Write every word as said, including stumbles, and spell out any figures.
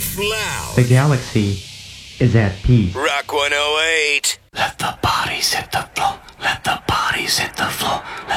life loud. The galaxy is at peace. Rock one oh eight. Let the bodies hit the floor. Let the bodies hit the floor.